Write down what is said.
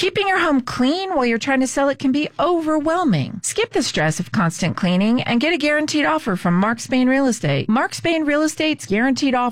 Keeping your home clean while you're trying to sell it can be overwhelming. Skip the stress of constant cleaning and get a guaranteed offer from Mark Spain Real Estate. Mark Spain Real Estate's guaranteed offer